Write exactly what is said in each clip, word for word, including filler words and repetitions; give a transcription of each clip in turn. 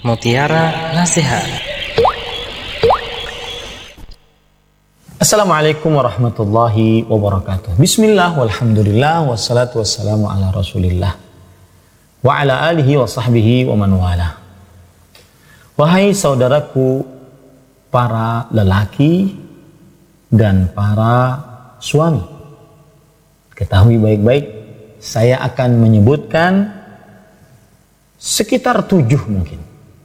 Mutiara Nasihat. Assalamualaikum warahmatullahi wabarakatuh. Bismillah, walhamdulillah, wassalatu wassalamu ala rasulillah wa ala alihi wa sahbihi wa man wala. Wahai saudaraku, para lelaki dan para suami, ketahui baik-baik, saya akan menyebutkan sekitar tujuh mungkin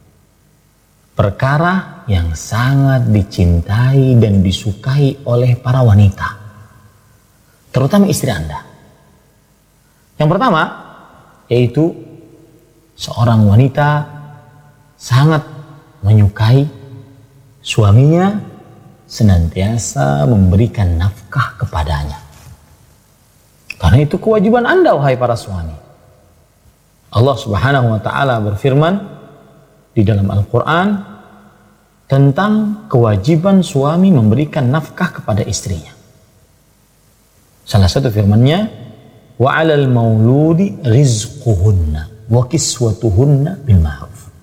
perkara yang sangat dicintai dan disukai oleh para wanita, terutama istri Anda. Yang pertama, yaitu seorang wanita sangat menyukai suaminya senantiasa memberikan nafkah kepadanya. Karena itu kewajiban Anda, wahai para suami. Allah Subhanahu wa ta'ala berfirman di dalam Al-Quran tentang kewajiban suami memberikan nafkah kepada istrinya. Salah satu firman-Nya, wa 'alal mauludi rizquhunna wa kiswatuhunna bil ma'ruf.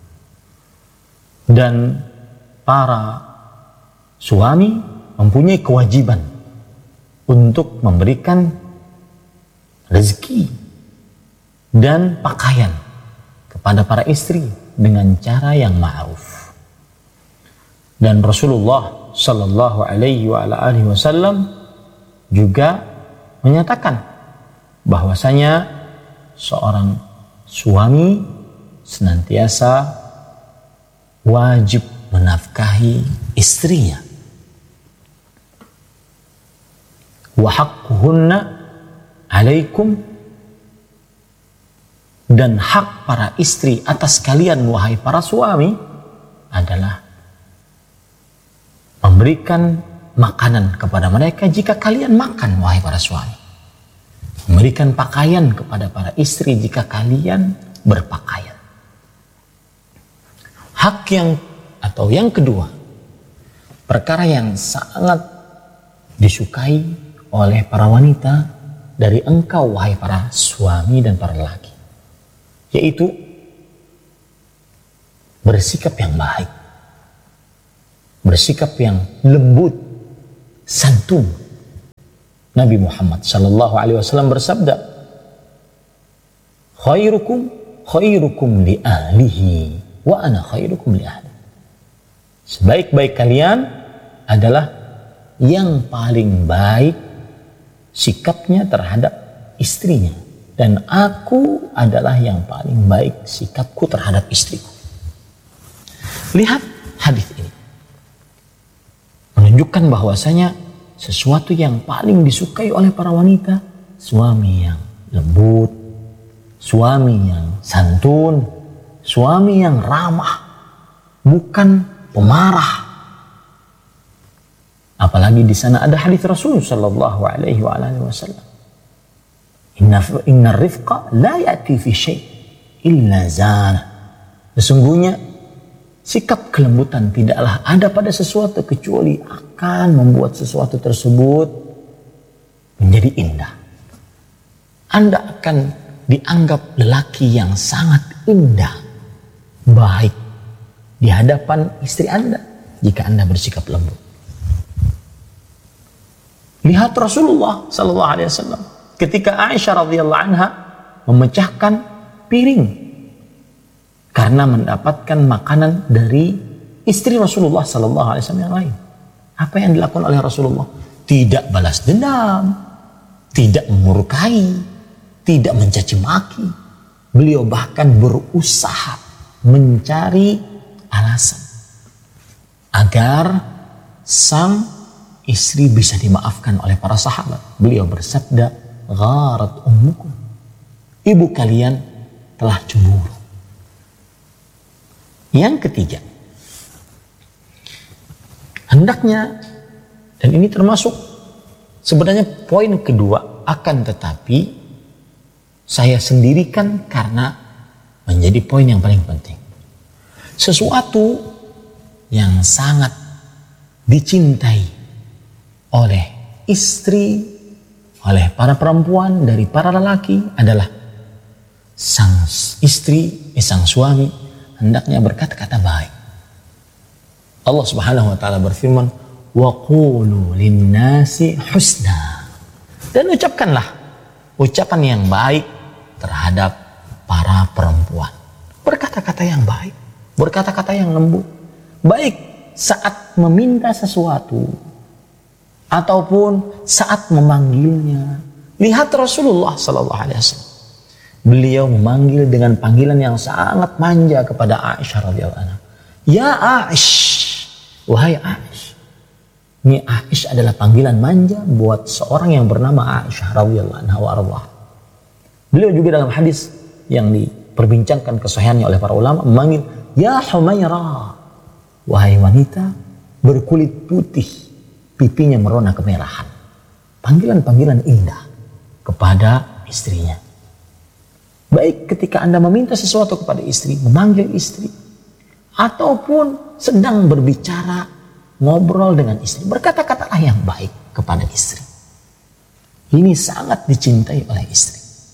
Dan para suami mempunyai kewajiban untuk memberikan rezeki dan pakaian kepada para istri dengan cara yang ma'ruf. Dan Rasulullah sallallahu alaihi wa ala alihi wasallam juga menyatakan bahwasanya seorang suami senantiasa wajib menafkahi istrinya. Wa haqquhunna alaikum, dan hak para istri atas kalian, wahai para suami, adalah memberikan makanan kepada mereka jika kalian makan, wahai para suami. Memberikan pakaian kepada para istri jika kalian berpakaian. Hak yang atau yang kedua, perkara yang sangat disukai oleh para wanita dari engkau, wahai para suami dan para lelaki, yaitu bersikap yang baik, bersikap yang lembut, santun. Nabi Muhammad sallallahu alaihi wasallam bersabda, khairukum khairukum li ahlihi wa ana khairukum li ahli. Sebaik-baik kalian adalah yang paling baik sikapnya terhadap istrinya, dan aku adalah yang paling baik sikapku terhadap istriku. Lihat hadis ini menunjukkan bahwasanya sesuatu yang paling disukai oleh para wanita, suami yang lembut, suami yang santun, suami yang ramah, bukan pemarah. Apalagi di sana ada hadis Rasul sallallahu alaihi wa alihi wasallam, Inna, inna rifqa la ya'ti fi syai' illa zana. Sesungguhnya sikap kelembutan tidaklah ada pada sesuatu kecuali akan membuat sesuatu tersebut menjadi indah. Anda akan dianggap lelaki yang sangat indah, baik di hadapan istri Anda jika Anda bersikap lembut. Lihat Rasulullah sallallahu alaihi wasallam ketika Aisyah radhiyallahu anha memecahkan piring karena mendapatkan makanan dari istri Rasulullah sallallahu alaihi wasallam yang lain. Apa yang dilakukan oleh Rasulullah? Tidak balas dendam, tidak memurkai, tidak mencaci maki. Beliau bahkan berusaha mencari alasan agar sang istri bisa dimaafkan oleh para sahabat. Beliau bersabda, gharat ummukum, ibu kalian telah cemburu. Yang ketiga, hendaknya, dan ini termasuk sebenarnya poin kedua, akan tetapi saya sendirikan karena menjadi poin yang paling penting. Sesuatu yang sangat dicintai oleh istri, oleh para perempuan dari para lelaki adalah sang istri, eh, sang suami hendaknya berkata-kata baik. Allah Subhanahu wa taala berfirman, "Wa qulu lin-nasi husna." Dan ucapkanlah ucapan yang baik terhadap para perempuan. Berkata-kata yang baik, berkata-kata yang lembut. Baik saat meminta sesuatu ataupun saat memanggilnya. Lihat Rasulullah sallallahu alaihi wasallam. Beliau memanggil dengan panggilan yang sangat manja kepada Aisyah radhiyallahu anha. Ya Aish, wahai Aish. Ini Aish adalah panggilan manja buat seorang yang bernama Aisyah radhiyallahu anha wa ardhaha. Beliau juga dalam hadis yang diperbincangkan kesahihannya oleh para ulama memanggil ya Humairah, wahai wanita berkulit putih, pipinya merona kemerahan. Panggilan-panggilan indah kepada istrinya. Baik ketika Anda meminta sesuatu kepada istri, memanggil istri, ataupun sedang berbicara, ngobrol dengan istri, berkata-katalah yang baik kepada istri. Ini sangat dicintai oleh istri.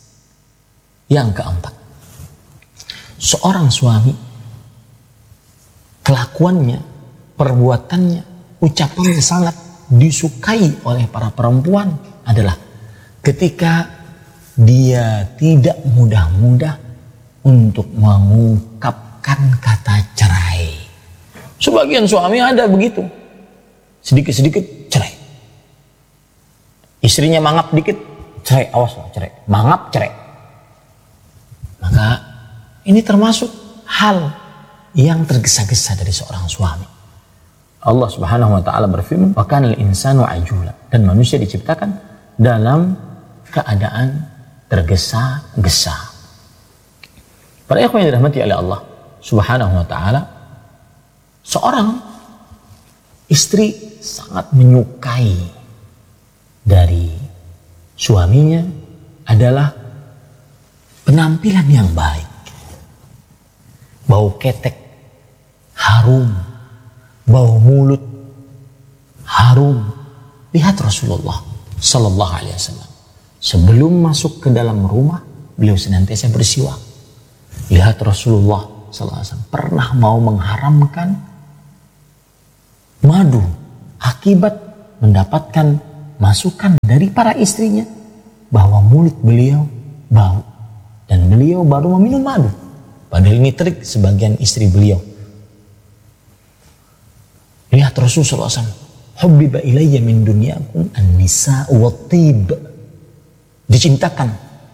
Yang keempat, seorang suami, kelakuannya, perbuatannya, ucapannya sangat disukai oleh para perempuan adalah ketika dia tidak mudah-mudah untuk mengungkapkan kata cerai. Sebagian suami ada begitu. Sedikit-sedikit cerai. Istrinya mangap dikit, cerai, awas lah cerai. Mangap, cerai. Maka ini termasuk hal yang tergesa-gesa dari seorang suami. Allah Subhanahu wa taala berfirman, "Wa kana al-insanu ajula." Dan manusia diciptakan dalam keadaan tergesa-gesa. Para ikhwan yang dirahmati oleh Allah Subhanahu wa taala, seorang istri sangat menyukai dari suaminya adalah penampilan yang baik. Bau ketek harum, bau mulut harum. Lihat Rasulullah sallallahu alaihi wasallam. Sebelum masuk ke dalam rumah, beliau senantiasa bersiwak. Lihat Rasulullah sallallahu alaihi wasallam pernah mau mengharamkan madu akibat mendapatkan masukan dari para istrinya bahwa mulut beliau bau dan beliau baru meminum madu. Padahal ini trik sebagian istri beliau. Lihat Rasulullah sallallahu alaihi wasallam, "Hubbiba ilayya min dunyakum an-nisa'u wat-tib." Dicintakan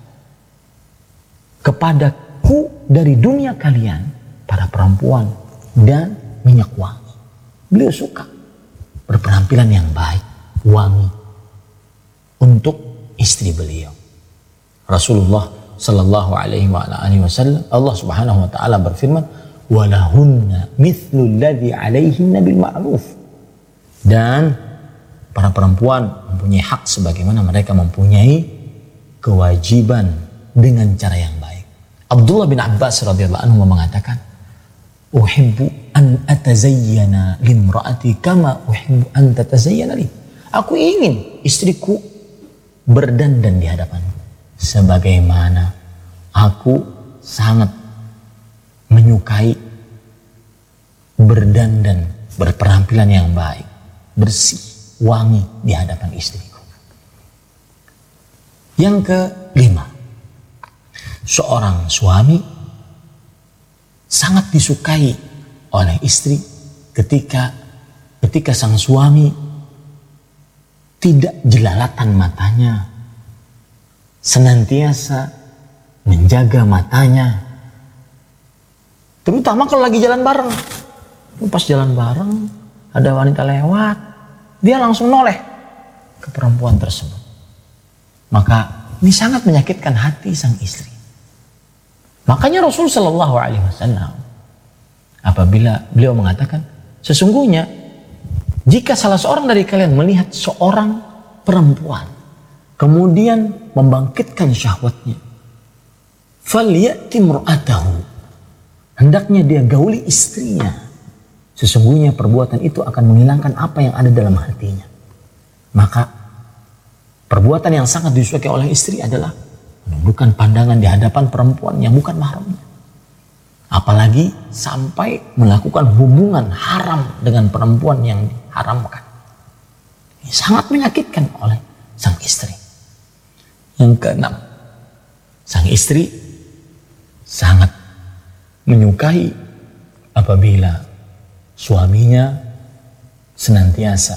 kepadaku dari dunia kalian para perempuan dan minyak wangi. Beliau suka berpenampilan yang baik, wangi untuk istri beliau. Rasulullah sallallahu alaihi wasallam, Allah Subhanahu wa taala berfirman, "Walahunna mithlu alladhi 'alaihinna bil ma'ruf." Dan para perempuan mempunyai hak sebagaimana mereka mempunyai kewajiban dengan cara yang baik. Abdullah bin Abbas radhiyallahu anhu mengatakan, "Uhibbu an atazayyana limra'ati kama uhibbu an tatazayyana li." Aku ingin istriku berdandan di hadapanku sebagaimana aku sangat menyukai berdandan, berpenampilan yang baik, bersih, wangi di hadapan istriku. Yang kelima, seorang suami sangat disukai oleh istri ketika ketika sang suami tidak jelalatan matanya, senantiasa menjaga matanya, terutama kalau lagi jalan bareng. Pas jalan bareng ada wanita lewat, dia langsung noleh ke perempuan tersebut. Maka ini sangat menyakitkan hati sang istri. Makanya Rasul Shallallahu Alaihi Wasallam apabila beliau mengatakan, sesungguhnya jika salah seorang dari kalian melihat seorang perempuan kemudian membangkitkan syahwatnya, falyati imra'atahu, hendaknya dia gauli istrinya. Sesungguhnya perbuatan itu akan menghilangkan apa yang ada dalam hatinya. Maka perbuatan yang sangat disukai oleh istri adalah menundukkan pandangan di hadapan perempuan yang bukan mahramnya. Apalagi sampai melakukan hubungan haram dengan perempuan yang diharamkan. Ini sangat menyakitkan oleh sang istri. Yang keenam, sang istri sangat menyukai apabila suaminya senantiasa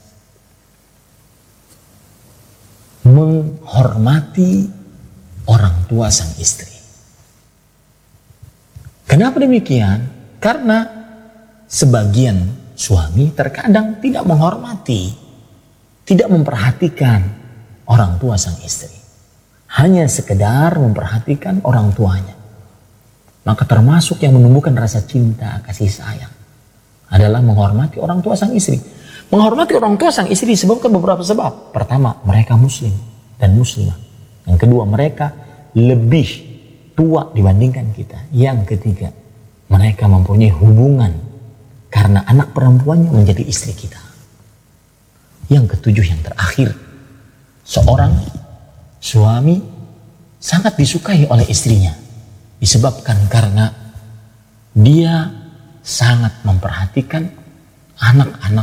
menghormati orang tua sang istri. Kenapa demikian? Karena sebagian suami terkadang tidak menghormati, tidak memperhatikan orang tua sang istri. Hanya sekedar memperhatikan orang tuanya. Maka termasuk yang menumbuhkan rasa cinta, kasih sayang adalah menghormati orang tua sang istri. Menghormati orang tua sang istri disebabkan beberapa sebab. Pertama, mereka muslim dan muslimah. Yang kedua, mereka lebih tua dibandingkan kita. Yang ketiga, mereka mempunyai hubungan karena anak perempuannya menjadi istri kita. Yang ketujuh, yang terakhir, seorang suami sangat disukai oleh istrinya disebabkan karena dia sangat memperhatikan anak-anak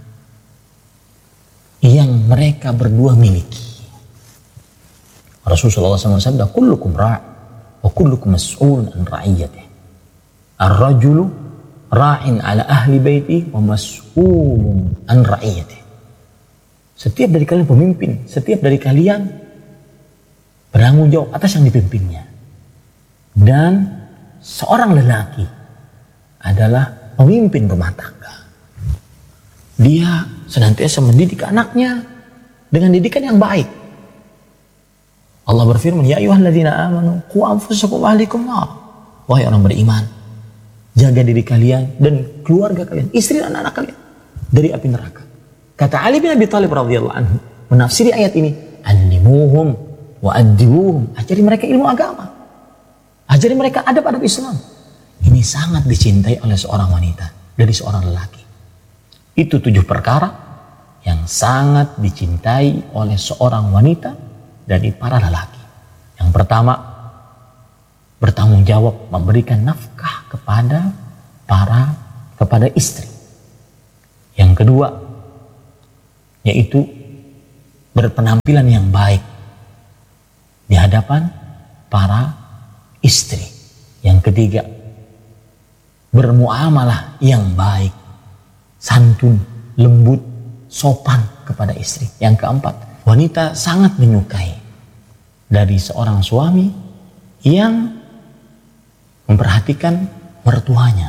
yang mereka berdua miliki. Rasulullah shallallahu alaihi wasallam, kullukum ra' wa kullukum mas'ulun an ra'iyatih. Ar-rajulu ra'in ala ahli baiti wa mas'ulun an ra'iyatih. Setiap dari kalian pemimpin, setiap dari kalian bertanggung jawab atas yang dipimpinnya. Dan seorang lelaki adalah pemimpin rumah tangga. Dia senantiasa mendidik anaknya dengan didikan yang baik. Allah berfirman, ya ayyuhalladzina amanu qu anfusakum wa ahlikum nar. Wahai orang beriman, jaga diri kalian dan keluarga kalian, istri dan anak kalian dari api neraka. Kata Ali bin Abi Thalib radhiyallahu anhu menafsiri ayat ini, allimuhum wa addibuhum, ajari mereka ilmu agama, ajari mereka adab-adab Islam. Ini sangat dicintai oleh seorang wanita dari seorang lelaki. Itu tujuh perkara yang sangat dicintai oleh seorang wanita dari para lelaki. Yang pertama, bertanggung jawab memberikan nafkah kepada para kepada istri. Yang kedua, yaitu berpenampilan yang baik di hadapan para istri. Yang ketiga, bermuamalah yang baik, santun, lembut, sopan kepada istri. Yang keempat, wanita sangat menyukai dari seorang suami yang memperhatikan mertuanya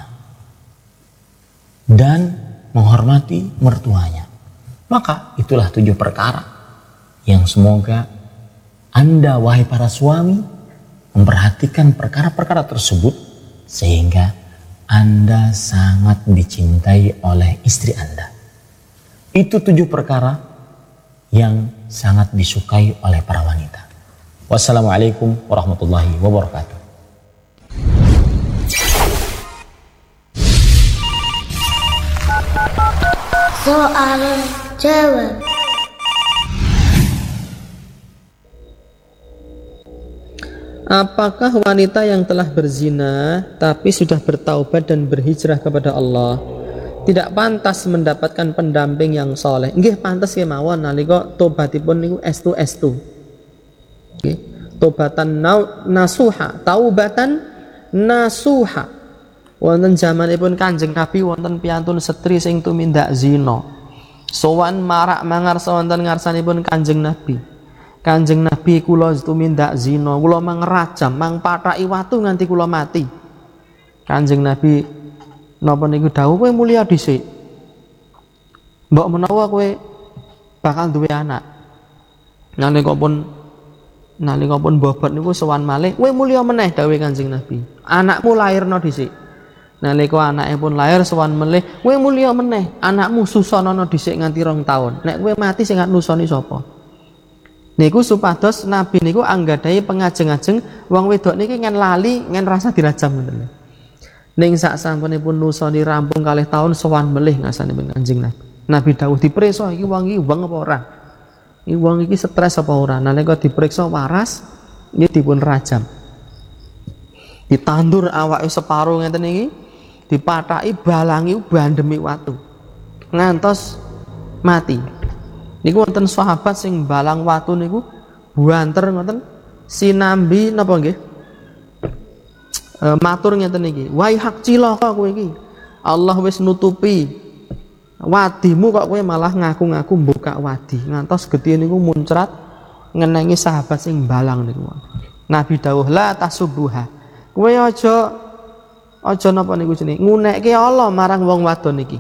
dan menghormati mertuanya. Maka itulah tujuh perkara yang semoga Anda, wahai para suami, memperhatikan perkara-perkara tersebut sehingga Anda sangat dicintai oleh istri Anda. Itu tujuh perkara yang sangat disukai oleh para wanita. Wassalamualaikum warahmatullahi wabarakatuh. Soal jawab. Apakah wanita yang telah berzina tapi sudah bertaubat dan berhijrah kepada Allah tidak pantas mendapatkan pendamping yang soleh? Nggih pantas kemawon nalika tobatipun niku estu estu. Nggih, tobatan nasuha, taubatan nasuha. Wonten zamanipun Kanjeng Nabi wonten piyantun setri sing tumindak zina. Sowan marak mangarsa wonten ngarsanipun Kanjeng Nabi. Kanjeng Nabi, kula tumindak zina, kula mangrajam, mang pathaki watu nganti kula mati. Kanjeng Nabi napa niku dawuh, kowe mulya dhisik. Mbok menawa kowe bakal duwe anak. Nalika pun nalika pun bobot niku sowan malih, kowe mulya meneh dawuh Kanjeng Nabi. Anakmu lairna dhisik. Nalika anake pun lair sowan melih, kowe mulya meneh, anakmu susanana dhisik nganti rong taun. Nek kowe mati sing nusoni sapa? Niku supados Nabi niku anggadhahi pengajeng-ajeng wong wedok niki ngen lali, ngen rasa dirajam ngoten. Ning sak sampunipun nusoni rampung kalih taun sowan melih ngasanipun Kanjeng Nabi. Nabi dawuh dipriksa iki wong iki wong apa ora? Iki wong iki stres apa ora? Nalika dipriksa waras, nggih dipun rajam. Ditandur awake separo ngeten iki, dipataki balangi bandemi watu. Ngantos mati. Niku wonten sahabat sing balang watu niku buanter ngoten sinambi napa nggih? E, matur ngeten iki, "Wai hak cilaka kowe iki. Allah wis nutupi wadimu kok kowe malah ngaku-ngaku mbuka wadi." Ngantos gedhe niku muncrat ngenengi sahabat sing balang niku. Nabi dawuh, "La tasubuha." Kowe aja aja napa niku jenenge ngunekke Allah marang wong wadon iki.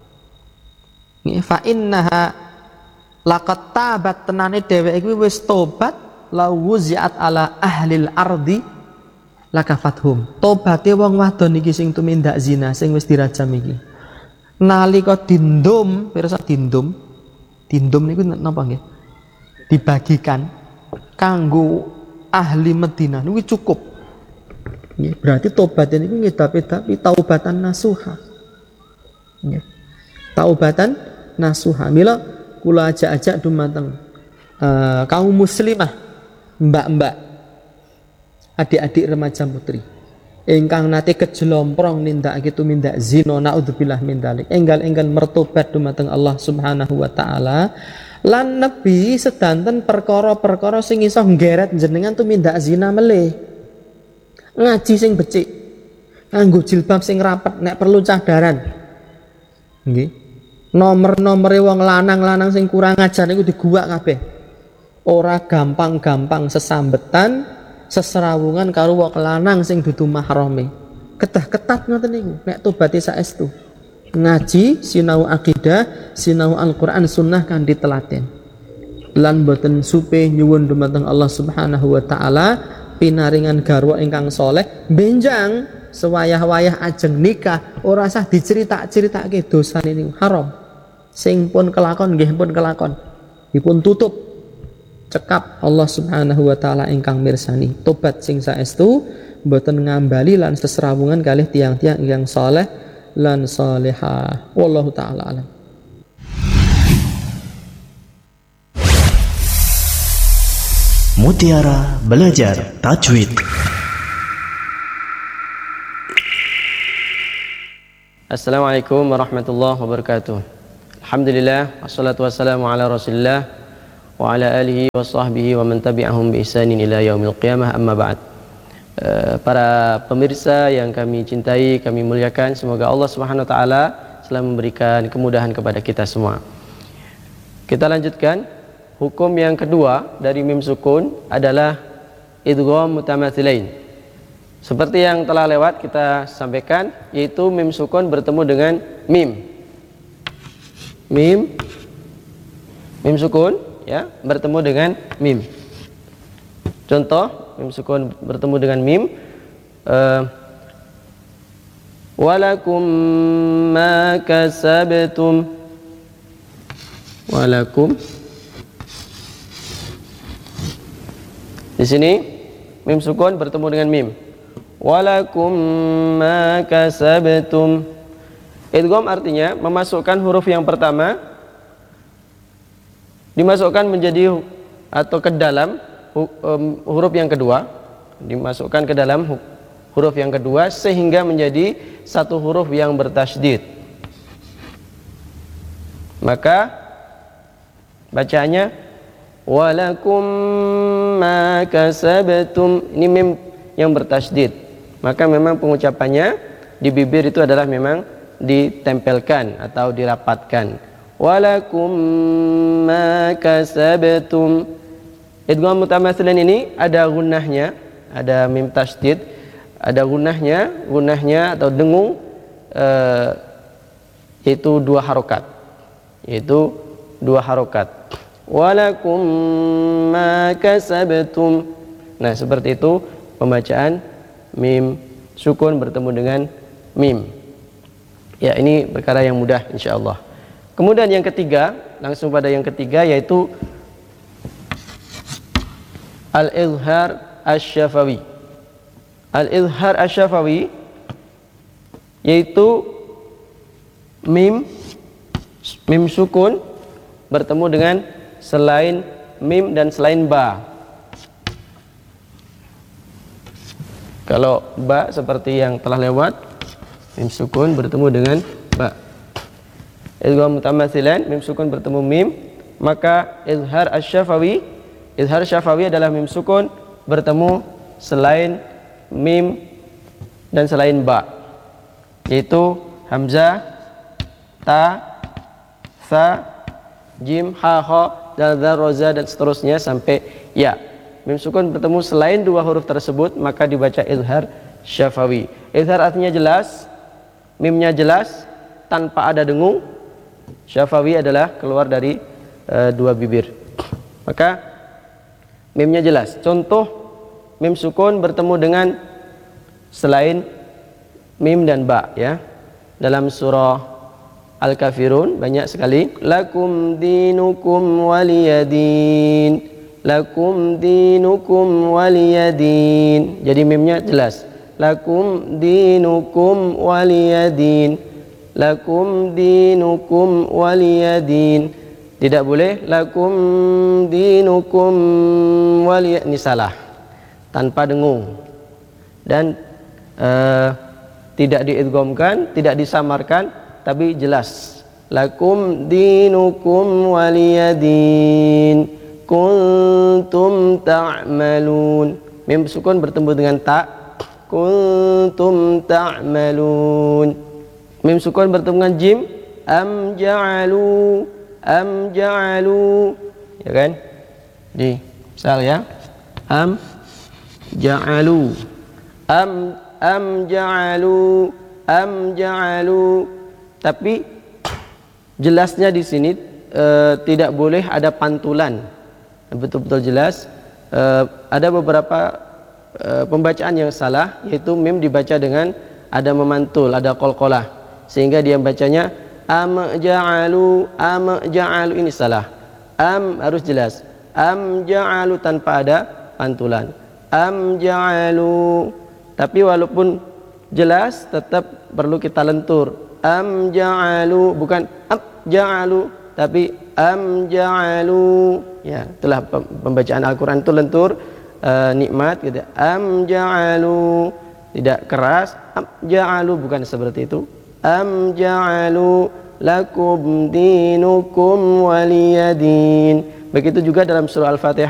Nggih, fa innaha laqad tabat, tenane dheweke iki wis tobat, la wuziat ala ahlil ardi lakafathum. Tobate wong wadon iki sing tumindak zina, sing wis dirajam iki. Nalika dindum, pirsa dindum. Dindum niku napa nggih? Dibagikan kanggo ahli Madinah niku cukup. Ya, berarti tobat ini ngedap-edapi taubatan nasuha. Ya. Taubatan nasuha. Mila kula ajak-ajak dumateng uh, kaum muslimah, mbak-mbak, adik-adik remaja putri ingkang nate kejelomprong nindakake tumindak zina, naudzubillah min dzalik, enggal-enggal mertobat dumateng Allah Subhanahu wa taala lan nebi sedanten perkara-perkara sing iso nggeret jenengan tumindak zina melih. Ngaji sing becik, nganggo jilbab sing rapet, nek perlu cadaran. Nggih. Nomor-nomore wong lanang-lanang sing kurang ajar niku diguwak kabeh. Ora gampang-gampang sesambetan, seserawungan karo wong lanang sing dudu mahrame. Kedah ketat ngoten niku nek tobaté saestu. Ngaji, sinau akidah, sinau Al-Qur'an sunnah kan ditelaten. Lan boten supe nyuwun dumateng Allah Subhanahu wa taala pinaringan garwa ingkang soleh benjang sewayah-wayah ajeng nikah ora usah diceritak-ceritake dosane niku haram. Sing pun kelakon nggih pun kelakon. Dipun tutup cekap Allah Subhanahu wa taala ingkang mirsani. Tobat sing saestu boten ngambali lan seserawungan kalih tiang-tiang ingkang soleh lan salihah. Wallahu taala alam. Mutiara Belajar Tajwid. Assalamualaikum warahmatullahi wabarakatuh. Alhamdulillah, wassalatu wassalamu ala Rasulillah wa ala alihi wa sahbihi wa man tabi'ahum bi ihsanin ila yaumil qiyamah, amma ba'd. Para pemirsa yang kami cintai, kami muliakan, semoga Allah Subhanahu wa taala selalu memberikan kemudahan kepada kita semua. Kita lanjutkan. Hukum yang kedua dari mim sukun adalah idgham mutamatsilain. Seperti yang telah lewat kita sampaikan, yaitu mim sukun bertemu dengan mim. Mim mim sukun ya, bertemu dengan mim. Contoh, mim sukun bertemu dengan mim, uh, walakum ma kasabtum. Walakum. Di sini mim sukun bertemu dengan mim. Walakum ma kasabtum. Idgham artinya memasukkan huruf yang pertama dimasukkan menjadi atau ke dalam um, huruf yang kedua, dimasukkan ke dalam huruf yang kedua sehingga menjadi satu huruf yang bertasydid. Maka bacaannya walakum ma kasabtum, ini mim yang bertasydid. Maka memang pengucapannya di bibir itu adalah memang ditempelkan atau dirapatkan. Walakum ma kasabtum. Idgham mutamatsilan ini ada gunnahnya, ada mim tasydid, ada gunnahnya, gunnahnya atau dengung eh, yaitu dua harokat, yaitu dua harokat. Walakum ma kasabtum. Nah, seperti itu pembacaan mim sukun bertemu dengan mim. Ya, ini perkara yang mudah insyaallah. Kemudian yang ketiga, langsung pada yang ketiga yaitu al-izhar asy-syafawi. Al-izhar asy-syafawi yaitu mim mim sukun bertemu dengan selain mim dan selain ba. Kalau ba seperti yang telah lewat, mim sukun bertemu dengan ba. Idgham mutamathilan, mim sukun bertemu mim, maka izhar asy-syafawi, izhar syafawi adalah mim sukun bertemu selain mim dan selain ba, yaitu hamzah, ta, sa, jim, ha, kha, dal, dzal, roza dan seterusnya sampai ya. Mim sukun bertemu selain dua huruf tersebut maka dibaca izhar syafawi. Izhar artinya jelas, mimnya jelas tanpa ada dengung. Syafawi adalah keluar dari uh, dua bibir. Maka mimnya jelas. Contoh mim sukun bertemu dengan selain mim dan ba ya. Dalam surah Al-Kafirun banyak sekali lakum dinukum waliyadin, lakum dinukum waliyadin. Jadi mimnya jelas, lakum dinukum waliyadin, lakum dinukum waliyadin. Tidak boleh lakum dinukum waliyadin, ini salah, tanpa dengung dan uh, tidak diidghamkan, tidak disamarkan, tapi jelas. Lakum dinukum waliyadin kuntum ta'malun. Mim sukun bertemu dengan ta, kuntum ta'malun. Mim sukun bertemu dengan jim, am ja'alu, am ja'alu, ya kan? Di misal ya, am ja'alu, am am ja'alu, am ja'alu. Tapi jelasnya di sini e, tidak boleh ada pantulan, betul-betul jelas. E, ada beberapa e, pembacaan yang salah, yaitu mim dibaca dengan ada memantul, ada qalqalah, sehingga dia bacanya am ja'alu, am ja'alu, ini salah. Am harus jelas, am ja'alu tanpa ada pantulan, am ja'alu. Tapi walaupun jelas tetap perlu kita lentur, am ja'alu, bukan am ja'alu, tapi am ja'alu. Ya, itulah pembacaan Al-Quran itu lentur, uh, nikmat gitu. Am ja'alu, tidak keras. Am ja'alu, bukan seperti itu. Am ja'alu lakum dinukum waliyadin. Begitu juga dalam surah Al-Fatihah.